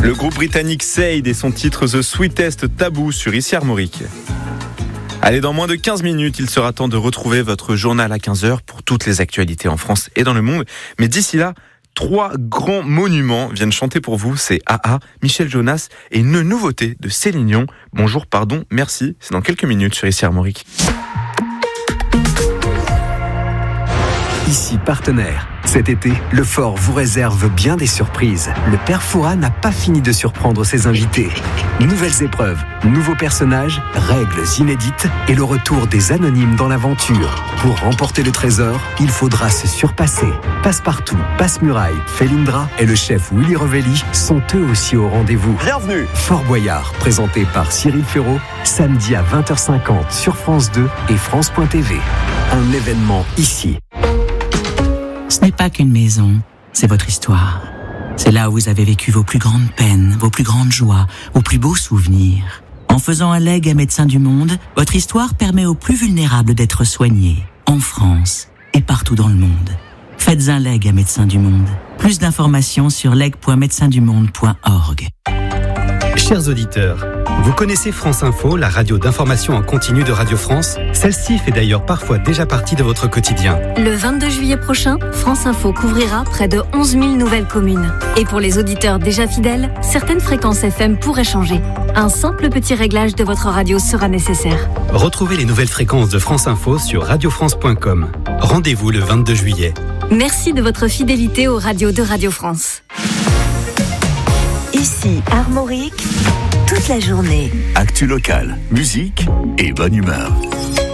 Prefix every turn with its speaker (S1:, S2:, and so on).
S1: Le groupe britannique Saïd et son titre The Sweetest Taboo sur Ici Armorique. Allez, dans moins de 15 minutes, il sera temps de retrouver votre journal à 15h pour toutes les actualités en France et dans le monde. Mais d'ici là, 3 grands monuments viennent chanter pour vous. C'est AA, Michel Jonas et une nouveauté de Céline Dion. Bonjour, pardon, merci. C'est dans quelques minutes sur Ici Armorique.
S2: Ici Partenaire. Cet été, le Fort vous réserve bien des surprises. Le Père Fouras n'a pas fini de surprendre ses invités. Nouvelles épreuves, nouveaux personnages, règles inédites et le retour des anonymes dans l'aventure. Pour remporter le trésor, il faudra se surpasser. Passepartout, Passe-Muraille, Felindra et le chef Willy Revelli sont eux aussi au rendez-vous.
S3: Bienvenue.
S2: Fort Boyard, présenté par Cyril Ferraud, samedi à 20h50 sur France 2 et France.tv. Un événement ici.
S4: Ce n'est pas qu'une maison, c'est votre histoire. C'est là où vous avez vécu vos plus grandes peines, vos plus grandes joies, vos plus beaux souvenirs. En faisant un legs à Médecins du Monde, votre histoire permet aux plus vulnérables d'être soignés, en France et partout dans le monde. Faites un legs à Médecins du Monde. Plus d'informations sur leg.médecindumonde.org.
S5: Chers auditeurs, vous connaissez France Info, la radio d'information en continu de Radio France? Celle-ci fait d'ailleurs parfois déjà partie de votre quotidien.
S6: Le 22 juillet prochain, France Info couvrira près de 11 000 nouvelles communes. Et pour les auditeurs déjà fidèles, certaines fréquences FM pourraient changer. Un simple petit réglage de votre radio sera nécessaire.
S5: Retrouvez les nouvelles fréquences de France Info sur radiofrance.com. Rendez-vous le 22 juillet.
S6: Merci de votre fidélité aux radios de Radio France.
S7: Ici Armorique, toute la journée.
S3: Actu locale, musique et bonne humeur.